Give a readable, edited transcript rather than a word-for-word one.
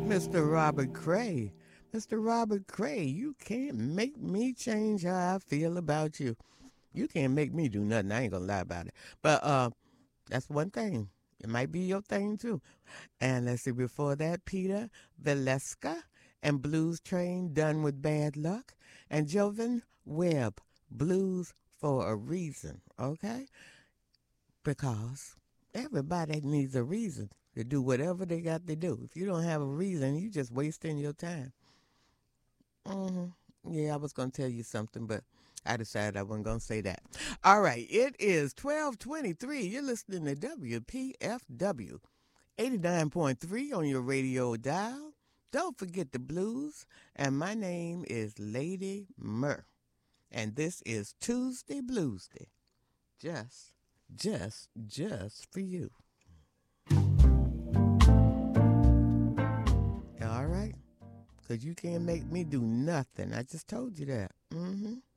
Mr. Robert Cray. Mr. Robert Cray, you can't make me change how I feel about you. You can't make me do nothing. I ain't gonna lie about it. But that's one thing. It might be your thing too. And let's see, before that, Peter Valeska and Blues Train, Done with Bad Luck. And Jovan Webb, Blues for a Reason, okay? Because everybody needs a reason to do whatever they got to do. If you don't have a reason, you just wasting your time. hmm Yeah, I was going to tell you something, but I decided I wasn't going to say that. All right, it is 12:23. You're listening to WPFW 89.3 on your radio dial. Don't forget the blues. And my name is Lady Murr. And this is Tuesday Blues Day. Just for you. All right? Because you can't make me do nothing. I just told you that.